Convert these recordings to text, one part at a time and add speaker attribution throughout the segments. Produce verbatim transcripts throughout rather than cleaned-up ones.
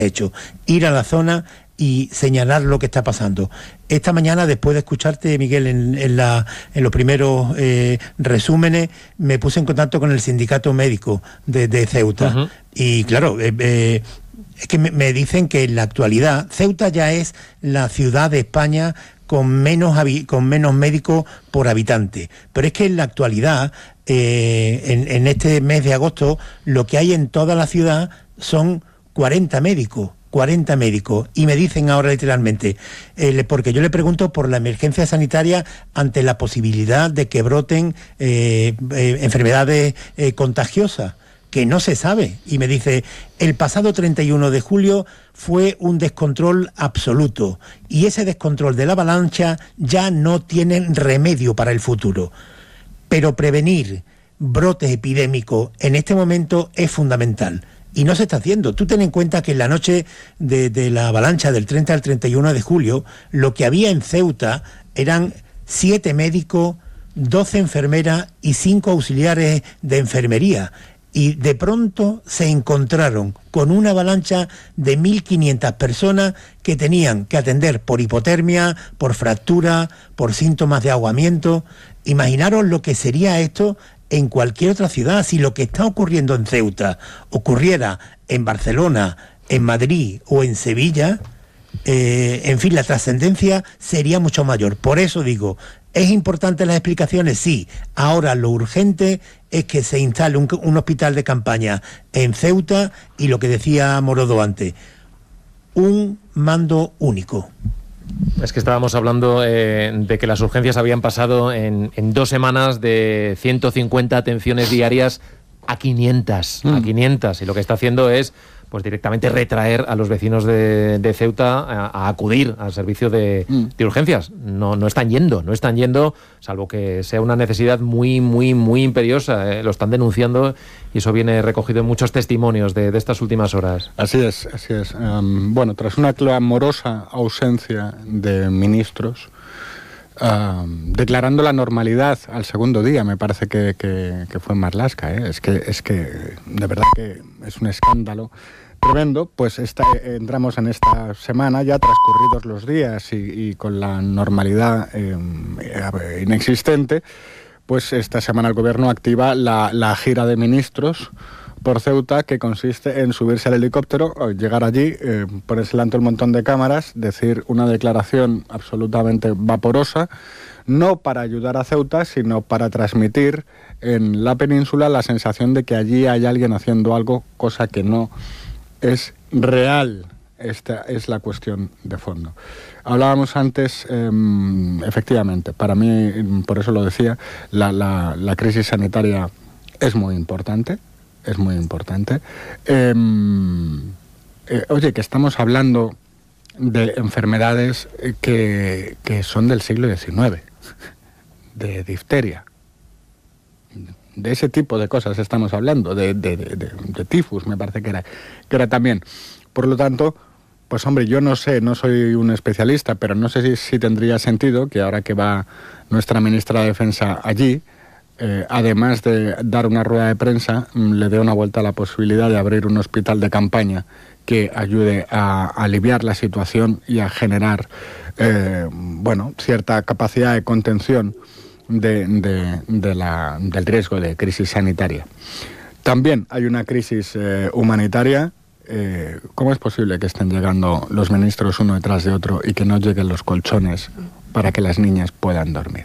Speaker 1: hecho, ir a la zona y señalar lo que está pasando. Esta mañana, después de escucharte, Miguel, en, en, la, en los primeros eh, resúmenes, me puse en contacto con el sindicato médico de, de Ceuta. Uh-huh. Y claro, eh, eh, es que me, me dicen que en la actualidad Ceuta ya es la ciudad de España con menos, con menos médicos por habitante. Pero es que en la actualidad, eh, en, en este mes de agosto, lo que hay en toda la ciudad son cuarenta médicos. cuarenta médicos, y me dicen ahora literalmente, eh, porque yo le pregunto por la emergencia sanitaria ante la posibilidad de que broten eh, eh, enfermedades eh, contagiosas, que no se sabe, y me dice, el pasado treinta y uno de julio fue un descontrol absoluto, y ese descontrol de la avalancha ya no tiene remedio para el futuro, pero prevenir brotes epidémicos en este momento es fundamental. Y no se está haciendo. Tú ten en cuenta que en la noche de, de la avalancha del treinta al treinta y uno de julio, lo que había en Ceuta eran siete médicos, doce enfermeras y cinco auxiliares de enfermería. Y de pronto se encontraron con una avalancha de mil quinientas personas que tenían que atender por hipotermia, por fractura, por síntomas de ahogamiento. Imaginaros lo que sería esto en cualquier otra ciudad. Si lo que está ocurriendo en Ceuta ocurriera en Barcelona, en Madrid o en Sevilla, eh, en fin, la trascendencia sería mucho mayor. Por eso digo, ¿es importante las explicaciones? Sí. Ahora lo urgente es que se instale un, un hospital de campaña en Ceuta y lo que decía Morodo antes, un mando único.
Speaker 2: Es que estábamos hablando eh, de que las urgencias habían pasado en, en dos semanas de ciento cincuenta atenciones diarias a quinientas, mm. a quinientas, y lo que está haciendo es pues directamente retraer a los vecinos de, de Ceuta a, a acudir al servicio de, mm. de urgencias. No, no están yendo, no están yendo, salvo que sea una necesidad muy, muy, muy imperiosa. Eh, lo están denunciando y eso viene recogido en muchos testimonios de, de estas últimas horas.
Speaker 3: Así es, así es. Um, bueno, tras una clamorosa ausencia de ministros, Uh, declarando la normalidad al segundo día, me parece que, que, que fue en Marlaska, ¿eh? es que es que de verdad que es un escándalo tremendo. Pues esta, entramos en esta semana ya transcurridos los días y, y con la normalidad eh, inexistente, pues esta semana el gobierno activa la, la gira de ministros por Ceuta, que consiste en subirse al helicóptero, llegar allí, eh, ponerse delante un montón de cámaras, decir una declaración absolutamente vaporosa, no para ayudar a Ceuta, sino para transmitir en la península la sensación de que allí hay alguien haciendo algo, cosa que no es real. Esta es la cuestión de fondo. Hablábamos antes, eh, efectivamente, para mí, por eso lo decía, la, la, la crisis sanitaria es muy importante. Es muy importante. Eh, eh, oye, que estamos hablando de enfermedades que, que son del siglo diecinueve, de difteria. De ese tipo de cosas estamos hablando, de, de, de, de, de tifus, me parece que era, que era también. Por lo tanto, pues hombre, yo no sé, no soy un especialista, pero no sé si, si tendría sentido que ahora que va nuestra ministra de Defensa allí, Eh, además de dar una rueda de prensa, le dé una vuelta a la posibilidad de abrir un hospital de campaña que ayude a, a aliviar la situación y a generar eh, bueno, cierta capacidad de contención de, de, de la, del riesgo de crisis sanitaria. También hay una crisis eh, humanitaria. Eh, ¿Cómo es posible que estén llegando los ministros uno detrás de otro y que no lleguen los colchones para que las niñas puedan dormir?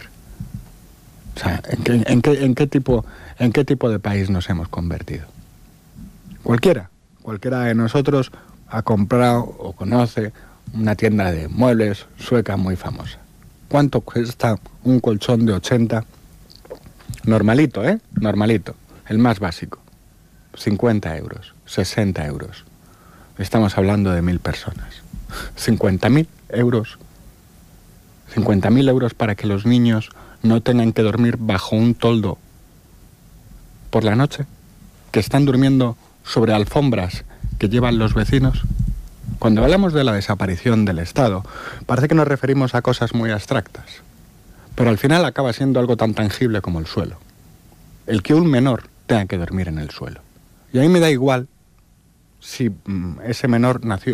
Speaker 3: O sea, ¿en qué, en, qué, en, qué tipo, ¿en qué tipo de país nos hemos convertido? Cualquiera, cualquiera de nosotros ha comprado o conoce una tienda de muebles sueca muy famosa. ¿Cuánto cuesta un colchón de ochenta? Normalito, ¿eh? Normalito, el más básico. cincuenta euros, sesenta euros. Estamos hablando de mil personas. cincuenta mil euros. cincuenta mil euros para que los niños no tengan que dormir bajo un toldo por la noche, que están durmiendo sobre alfombras que llevan los vecinos. Cuando hablamos de la desaparición del Estado, parece que nos referimos a cosas muy abstractas, pero al final acaba siendo algo tan tangible como el suelo. El que un menor tenga que dormir en el suelo. Y a mí me da igual si mm, ese menor nació